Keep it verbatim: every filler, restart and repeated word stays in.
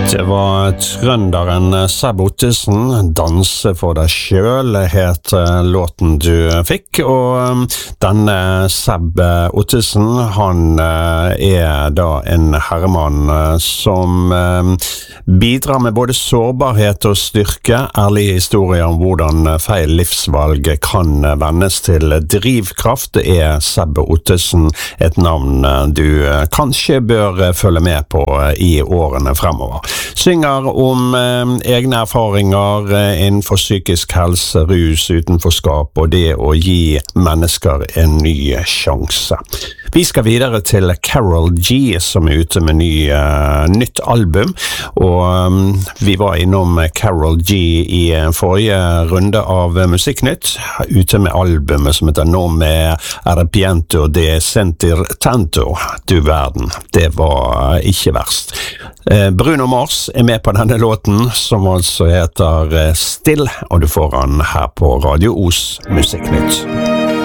Det var trønderen Seb Ottesen, Danse for deg selv, het låten du fikk, og denne Seb Ottesen, han er da en herremann som bidrar med både sårbarhet og styrke, ærlige historier om hvordan feil livsvalg kan vendes til drivkraft. Det er Seb Ottesen, et navn du kanskje bør følge med på i årene fremover. Synger om eh, egne erfaringer eh, innenfor psykisk helse, rus, utenforskap og det å gi mennesker en ny sjanse. Vi skal videre til Karol G, som er ute med ny, uh, nytt album, og um, vi var innom Karol G i forrige runde av Musikknytt, ute med albumet som heter Nå med Arrepiento de Sentir Tanto. Du verden, det var ikke verst. Uh, Bruno Mars er med på denne låten, som altså heter uh, Still, og du får han her på Radio Os Musikknytt.